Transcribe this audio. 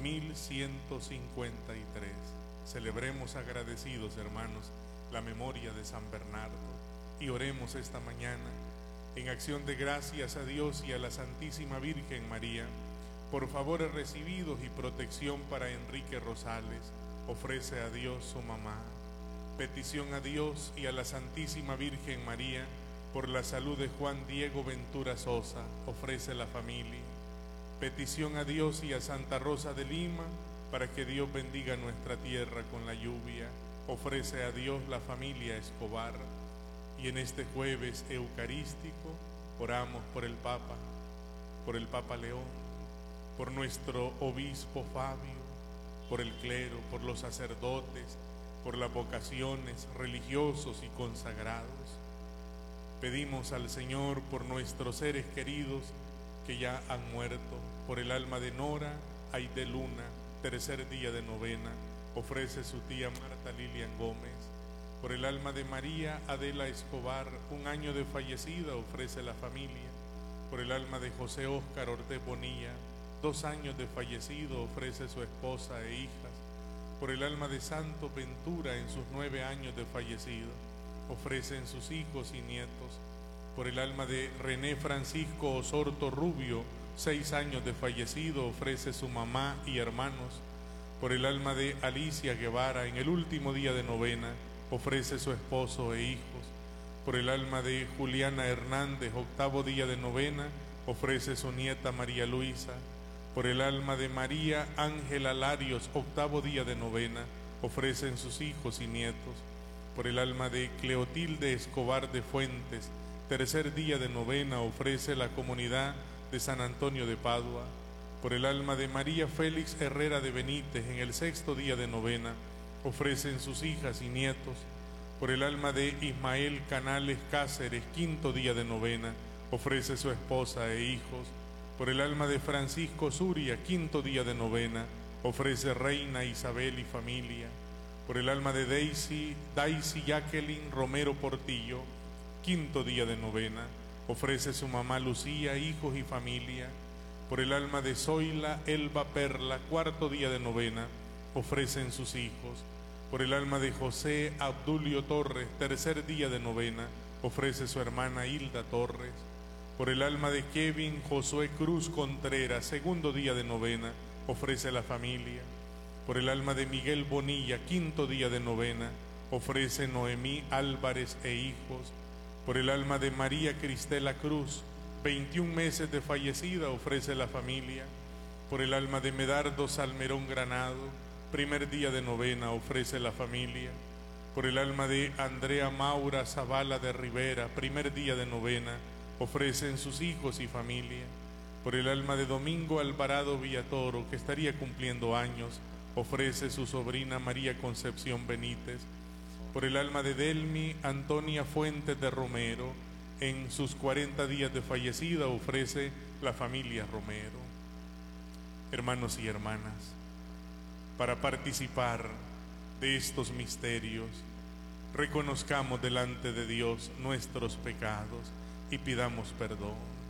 2153. Celebremos agradecidos, hermanos, la memoria de San Bernardo y oremos esta mañana en acción de gracias a Dios y a la Santísima Virgen María por favores recibidos y protección para Enrique Rosales. Ofrece a Dios su mamá. Petición a Dios y a la Santísima Virgen María por la salud de Juan Diego Ventura Sosa. Ofrece la familia. Petición a Dios y a Santa Rosa de Lima para que Dios bendiga nuestra tierra con la lluvia. Ofrece a Dios la familia Escobar. Y en este jueves eucarístico oramos por el Papa León, por nuestro obispo Fabio, por el clero, por los sacerdotes, por las vocaciones, religiosos y consagrados. Pedimos al Señor por nuestros seres queridos que ya han muerto, por el alma de Nora Aide Luna, tercer día de novena, ofrece su tía Marta Lilian Gómez. Por el alma de María Adela Escobar, 1 año de fallecida, ofrece la familia. Por el alma de José Óscar Ortez Bonilla, 2 años de fallecido, ofrece su esposa e hijas. Por el alma de Santo Ventura, en sus 9 años de fallecido, ofrecen sus hijos y nietos. Por el alma de René Francisco Osorto Rubio, 6 años de fallecido, ofrece su mamá y hermanos. Por el alma de Alicia Guevara, en el último día de novena, ofrece su esposo e hijos. Por el alma de Juliana Hernández, 8º día de novena, ofrece su nieta María Luisa. Por el alma de María Ángela Larios, 8º día de novena, ofrecen sus hijos y nietos. Por el alma de Cleotilde Escobar de Fuentes, 3er día de novena, ofrece la comunidad de San Antonio de Padua. Por el alma de María Félix Herrera de Benítez, en el 6º día de novena, ofrecen sus hijas y nietos. Por el alma de Ismael Canales Cáceres, 5º día de novena, ofrece su esposa e hijos. Por el alma de Francisco Zuria, 5º día de novena, ofrece Reina Isabel y familia. Por el alma de Daisy Jacqueline Romero Portillo, 5º día de novena, ofrece su mamá Lucía, hijos y familia. Por el alma de Zoila Elba Perla, 4º día de novena, ofrecen sus hijos. Por el alma de José Abdulio Torres, 3er día de novena, ofrece su hermana Hilda Torres. Por el alma de Kevin Josué Cruz Contreras, 2º día de novena, ofrece la familia. Por el alma de Miguel Bonilla, 5º día de novena, ofrece Noemí Álvarez e hijos. Por el alma de María Cristela Cruz, 21 meses de fallecida, ofrece la familia. Por el alma de Medardo Salmerón Granado, 1er día de novena, ofrece la familia. Por el alma de Andrea Maura Zavala de Rivera, 1er día de novena, ofrecen sus hijos y familia. Por el alma de Domingo Alvarado Villatoro, que estaría cumpliendo años, ofrece su sobrina María Concepción Benítez. Por el alma de Delmi Antonia Fuentes de Romero, en sus 40 días de fallecida, ofrece la familia Romero. Hermanos y hermanas, para participar de estos misterios, reconozcamos delante de Dios nuestros pecados y pidamos perdón.